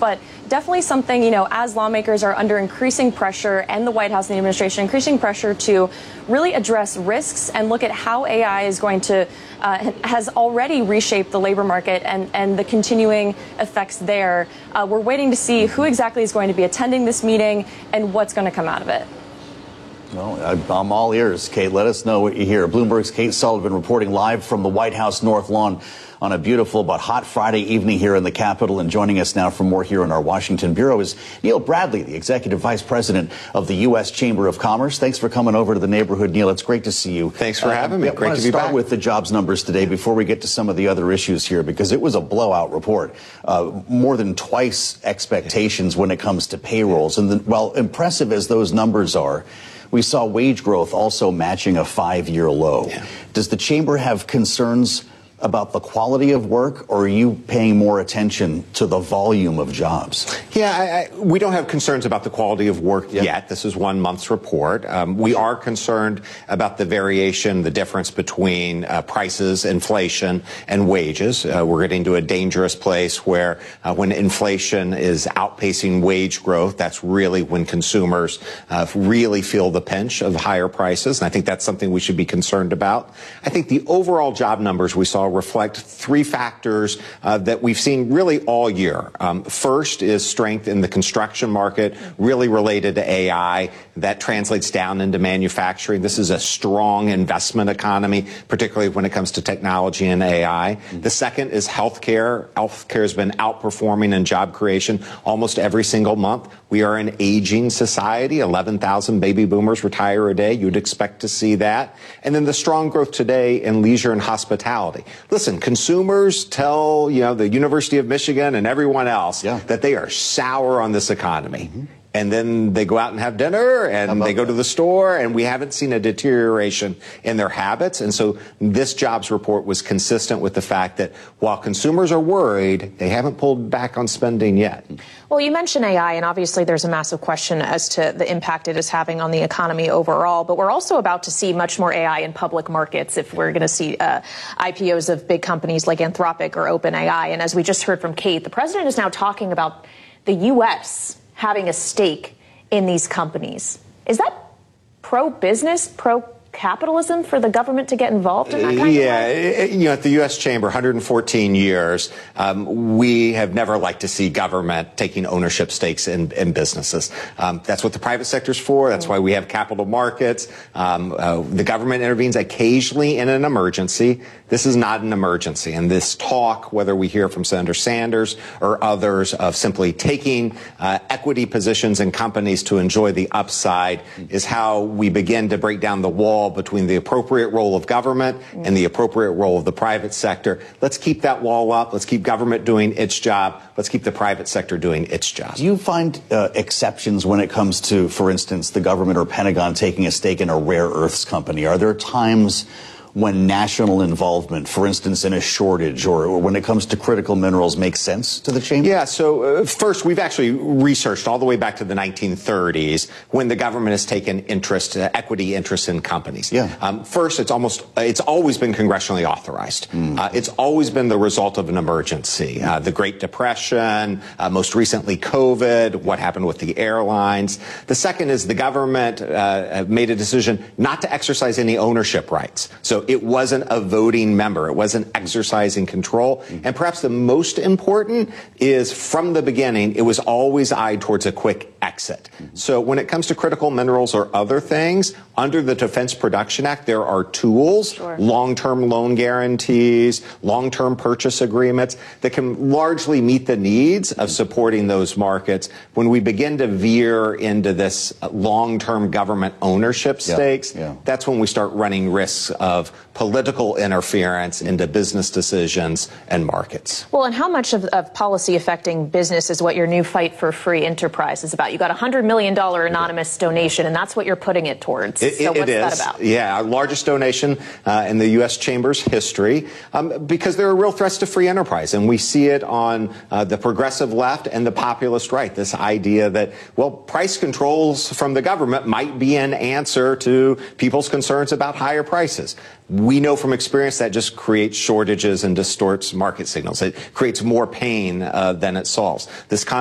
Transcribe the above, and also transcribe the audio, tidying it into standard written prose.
but definitely something, as lawmakers are under increasing pressure, and the White House and the administration increasing pressure to really address risks and look at how AI is going to, has already reshaped the labor market and the continuing effects there. We're waiting to see who exactly is going to be attending this meeting and what's going to come out of it. Well, I'm all ears, Kate. Let us know what you hear. Bloomberg's Kate Sullivan reporting live from the White House North Lawn on a beautiful but hot Friday evening here in the Capitol. And joining us now for more here in our Washington bureau is Neil Bradley, the Executive Vice President of the U.S. Chamber of Commerce. Thanks for coming over to the neighborhood, Neil. It's great to see you. Thanks for having me. Great to be back. Start with the jobs numbers today before we get to some of the other issues here, because it was a blowout report. More than twice expectations when it comes to payrolls. And while impressive as those numbers are, we saw wage growth also matching a 5-year low. Yeah. Does the chamber have concerns about the quality of work, or are you paying more attention to the volume of jobs? Yeah, we don't have concerns about the quality of work yet. This is 1 month's report. We are concerned about the variation, the difference between prices, inflation, and wages. We're getting to a dangerous place where when inflation is outpacing wage growth, that's really when consumers really feel the pinch of higher prices. And I think that's something we should be concerned about. I think the overall job numbers we saw reflect 3 factors that we've seen really all year. First is strength in the construction market, really related to AI. That translates down into manufacturing. This is a strong investment economy, particularly when it comes to technology and AI. The second is healthcare. Healthcare has been outperforming in job creation almost every single month. We are an aging society. 11,000 baby boomers retire a day. You'd expect to see that. And then the strong growth today in leisure and hospitality. Listen, consumers tell, the University of Michigan and everyone else that they are sour on this economy. And then they go out and have dinner, and they go to the store, and we haven't seen a deterioration in their habits. And so this jobs report was consistent with the fact that while consumers are worried, they haven't pulled back on spending yet. Well, you mentioned AI, and obviously there's a massive question as to the impact it is having on the economy overall. But we're also about to see much more AI in public markets if we're going to see IPOs of big companies like Anthropic or OpenAI. And as we just heard from Kate, the president is now talking about the U.S. having a stake in these companies. Is that pro-business, pro-capitalism for the government to get involved in that kind of way? At the U.S. Chamber, 114 years, we have never liked to see government taking ownership stakes in businesses. That's what the private sector's for. That's why we have capital markets. The government intervenes occasionally in an emergency. This is not an emergency. And this talk, whether we hear from Senator Sanders or others, of simply taking equity positions in companies to enjoy the upside is how we begin to break down the wall between the appropriate role of government and the appropriate role of the private sector. Let's keep that wall up. Let's keep government doing its job. Let's keep the private sector doing its job. Do you find exceptions when it comes to, for instance, the government or Pentagon taking a stake in a rare earths company? Are there times when national involvement, for instance, in a shortage or when it comes to critical minerals, makes sense to the chamber? Yeah, so first, we've actually researched all the way back to the 1930s when the government has taken interest, equity interest in companies. First, it's always been congressionally authorized. It's always been the result of an emergency. The Great Depression, most recently COVID, what happened with the airlines. The second is the government made a decision not to exercise any ownership rights. So it wasn't a voting member. It wasn't exercising control. And perhaps the most important is from the beginning, it was always eyed towards a quick exit. So when it comes to critical minerals or other things, under the Defense Production Act, there are tools, long-term loan guarantees, long-term purchase agreements that can largely meet the needs of supporting those markets. When we begin to veer into this long-term government ownership stakes, that's when we start running risks of political interference into business decisions and markets. Well, and how much of policy affecting business is what your new Fight for Free enterprise is about? You got a $100 million anonymous donation, and that's what you're putting it towards. So what's that about? Yeah, our largest donation in the U.S. Chamber's history, because there are real threats to free enterprise. And we see it on the progressive left and the populist right. This idea that, well, price controls from the government might be an answer to people's concerns about higher prices. We know from experience that just creates shortages and distorts market signals. It creates more pain than it solves. This